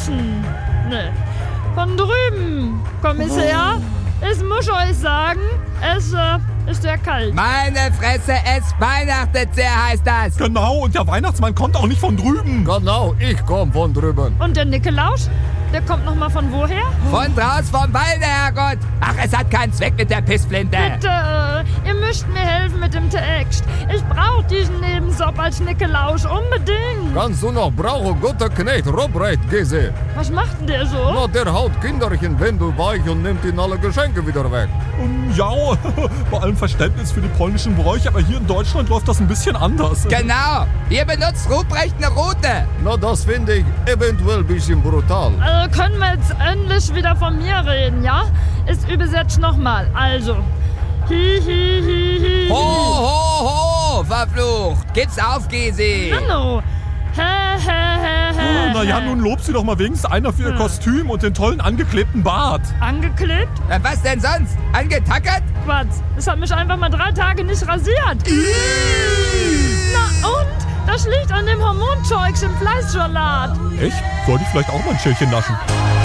Außen. Ne, von drüben, Kommissär. Ich muss euch sagen, es ist sehr kalt. Meine Fresse, es weihnachtet sehr, heißt das. Genau, und der Weihnachtsmann kommt auch nicht von drüben. Genau, ich komm von drüben. Und der Nikolaus, der kommt noch mal von woher? Von draus vom Walde, Herrgott. Ach, es hat keinen Zweck mit der Pissflinte. Bitte, ihr müsst mir helfen mit dem Text. Ich brauche diesen Nebenjob als Nikolaus unbedingt. Kannst du noch brauchen, guter Knecht, Robreit, Gese. Was macht denn der so? Na, der haut Kinderchen wendelweich und nimmt ihnen alle Geschenke wieder weg. Ja, bei allem Verständnis für die polnischen Bräuche, aber hier in Deutschland läuft das ein bisschen anders. Genau, ihr benutzt Ruprecht eine Route. Na, das finde ich eventuell ein bisschen brutal. Also können wir jetzt endlich wieder von mir reden, ja? Ich übersetze nochmal. Also. Hi, hi, hi, hi. Ho, ho, ho, verflucht. Gib's auf, Gysi. Hallo. Naja, nun lobt sie doch mal wenigstens einer für ihr Kostüm und den tollen angeklebten Bart. Angeklebt? Was denn sonst? Angetackert? Quatsch. Es hat mich einfach mal 3 Tage nicht rasiert. Na und? Das liegt an dem Hormonzeugs im Fleischsalat. Echt? Sollte ich vielleicht auch mal ein Schälchen naschen?